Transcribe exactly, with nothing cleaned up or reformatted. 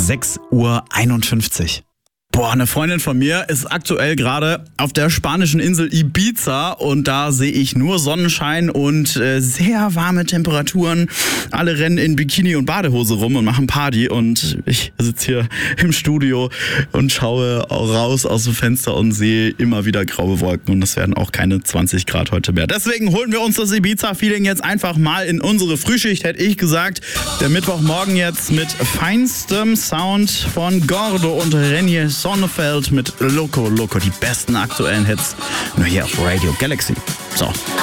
sechs Uhr einundfünfzig. Boah, eine Freundin von mir ist aktuell gerade auf der spanischen Insel Ibiza und da sehe ich nur Sonnenschein und äh, sehr warme Temperaturen. Alle rennen in Bikini und Badehose rum und machen Party und ich sitze hier im Studio und schaue raus aus dem Fenster und sehe immer wieder graue Wolken und es werden auch keine zwanzig Grad heute mehr. Deswegen holen wir uns das Ibiza-Feeling jetzt einfach mal in unsere Frühschicht, hätte ich gesagt. Der Mittwochmorgen jetzt mit feinstem Sound von Gordo und Renier Sonnefeld mit Loco Loco, die besten aktuellen Hits, nur hier auf Radio Galaxy. So.